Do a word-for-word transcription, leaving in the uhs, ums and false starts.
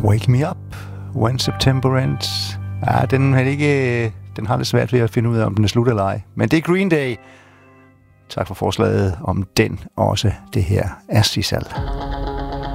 Wake Me Up When September Ends. Ja, den, er ikke, den har lidt svært ved at finde ud af, om den er slut eller ej. Men det er Green Day. Tak for forslaget om den også. Det her er Sissal.